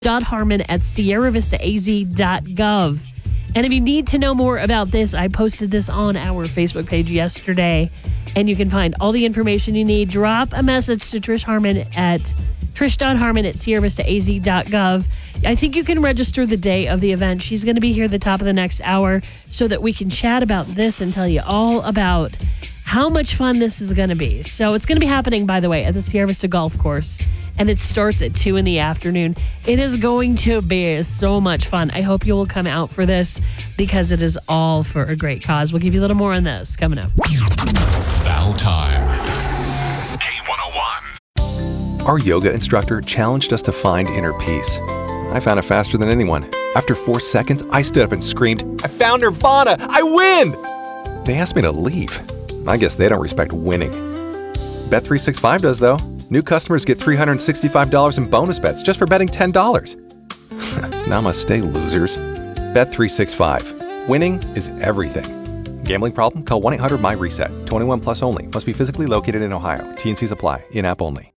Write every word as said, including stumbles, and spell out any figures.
Harmon at sierra vista a z dot gov. And if you need to know more about this, I posted this on our Facebook page yesterday, and you can find all the information you need. Drop a message to Trish Harmon at trish.harmon at sierra vista a z dot gov. I think you can register the day of the event. She's going to be here at the top of the next hour so that we can chat about this and tell you all about how much fun this is going to be. So it's going to be happening, by the way, at the Sierra Vista Golf Course, and it starts at two in the afternoon. It is going to be so much fun. I hope you will come out for this because it is all for a great cause. We'll give you a little more on this coming up. Battle time. K one oh one. Our yoga instructor challenged us to find inner peace. I found it faster than anyone. After four seconds, I stood up and screamed, "I found Nirvana! I win!" They asked me to leave. I guess they don't respect winning. Bet three sixty-five does, though. New customers get three hundred sixty-five dollars in bonus bets just for betting ten dollars. Namaste, losers. Bet three sixty-five. Winning is everything. Gambling problem? Call one eight hundred M Y RESET. twenty-one plus only. Must be physically located in Ohio. T and Cs apply. In-app only.